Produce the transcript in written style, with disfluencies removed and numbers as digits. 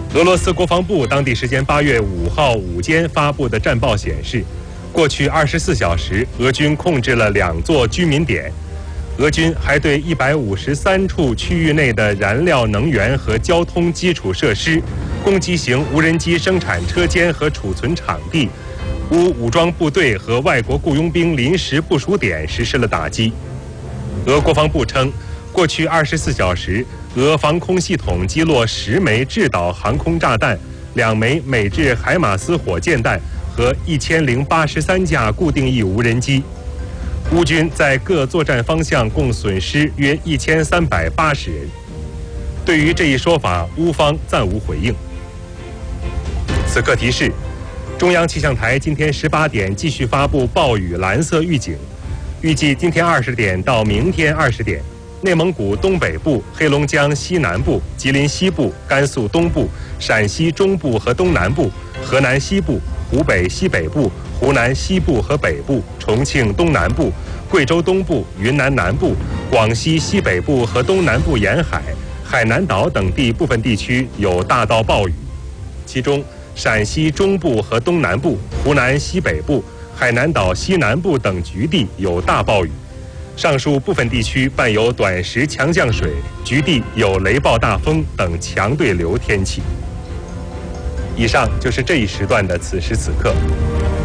俄罗斯国防部当地时间8月5号午间发布的战报显示，过去24小时，俄军控制了2座居民点。俄军还对153处区域内的燃料能源和交通基础设施、攻击型无人机生产车间和储存场地、乌武装部队和外国雇佣兵临时部署点实施了打击。俄国防部称，过去24小时，俄防空系统击落10枚制导航空炸弹、2枚美制海马斯火箭弹和1083架固定翼无人机。乌军在各作战方向共损失约1380人。对于这一说法，乌方暂无回应。此刻提示：中央气象台今天18点继续发布暴雨蓝色预警，预计今天20点到明天20点，内蒙古东北部、黑龙江西南部、吉林西部、甘肃东部、陕西中部和东南部、河南西部、湖北西北部、湖南西部和北部、重庆东南部、贵州东部、云南南部、广西西北部和东南部沿海、海南岛等地部分地区有大到暴雨，其中陕西中部和东南部、湖南西北部、海南岛西南部等局地有大暴雨，上述部分地区伴有短时强降水，局地有雷暴大风等强对流天气。以上就是这一时段的此时此刻。